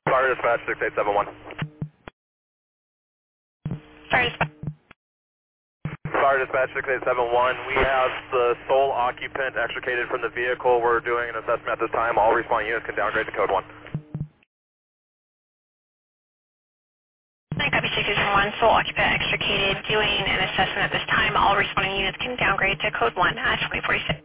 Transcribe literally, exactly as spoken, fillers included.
Fire dispatch six eight seven one. Fire dispatch. Fire dispatch six eight seven one. We have the sole occupant extricated from the vehicle. We're doing an assessment at this time. All responding units can downgrade to code one. Copy six eight seven one, sole occupant extricated, doing an assessment at this time. All responding units can downgrade to code one at twenty forty-six.